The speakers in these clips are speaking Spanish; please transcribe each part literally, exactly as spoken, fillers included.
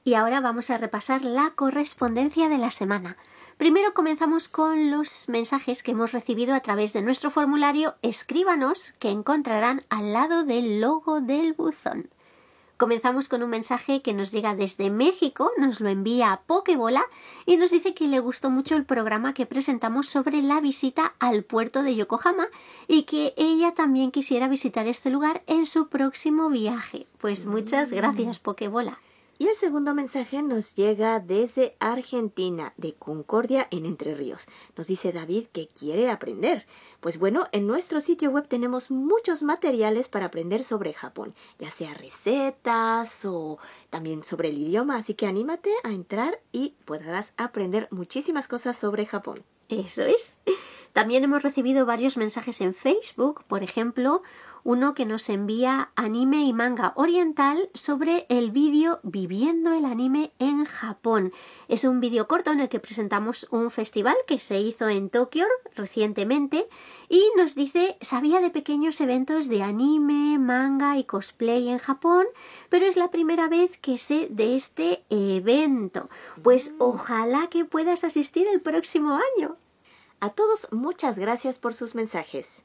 Y ahora vamos a repasar la correspondencia de la semana. Primero comenzamos con los mensajes que hemos recibido a través de nuestro formulario Escríbanos, que encontrarán al lado del logo del buzón. Comenzamos con un mensaje que nos llega desde México, nos lo envía Pokebola y nos dice que le gustó mucho el programa que presentamos sobre la visita al puerto de Yokohama y que ella también quisiera visitar este lugar en su próximo viaje. Pues muchas gracias, Pokebola. Y el segundo mensaje nos llega desde Argentina, de Concordia en Entre Ríos. Nos dice David que quiere aprender. Pues bueno, en nuestro sitio web tenemos muchos materiales para aprender sobre Japón, ya sea recetas o también sobre el idioma, así que anímate a entrar y podrás aprender muchísimas cosas sobre Japón. Eso es. También hemos recibido varios mensajes en Facebook, por ejemplo, uno que nos envía Anime y Manga Oriental sobre el vídeo Viviendo el anime en Japón. Es un vídeo corto en el que presentamos un festival que se hizo en Tokio recientemente y nos dice, sabía de pequeños eventos de anime, manga y cosplay en Japón, pero es la primera vez que sé de este evento. Pues ojalá que puedas asistir el próximo año. A todos, muchas gracias por sus mensajes.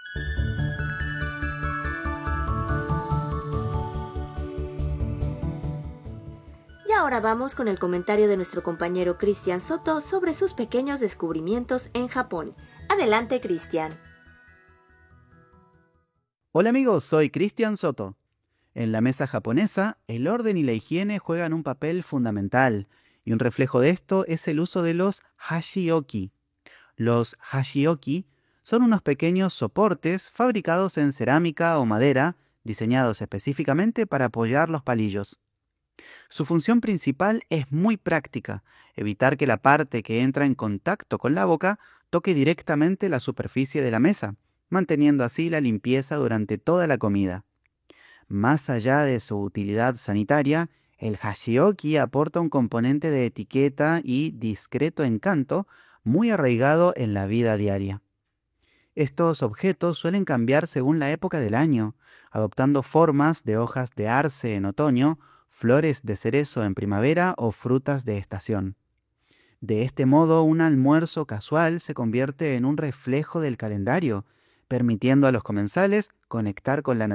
Y ahora vamos con el comentario de nuestro compañero Cristian Soto sobre sus pequeños descubrimientos en Japón. Adelante, Cristian. Hola amigos, soy Cristian Soto. En la mesa japonesa, el orden y la higiene juegan un papel fundamental, y un reflejo de esto es el uso de los hashioki. Los hashioki son unos pequeños soportes fabricados en cerámica o madera, diseñados específicamente para apoyar los palillos. Su función principal es muy práctica, evitar que la parte que entra en contacto con la boca toque directamente la superficie de la mesa, manteniendo así la limpieza durante toda la comida. Más allá de su utilidad sanitaria, el hashioki aporta un componente de etiqueta y discreto encanto muy arraigado en la vida diaria. Estos objetos suelen cambiar según la época del año, adoptando formas de hojas de arce en otoño, flores de cerezo en primavera o frutas de estación. De este modo, un almuerzo casual se convierte en un reflejo del calendario, permitiendo a los comensales conectar con la naturaleza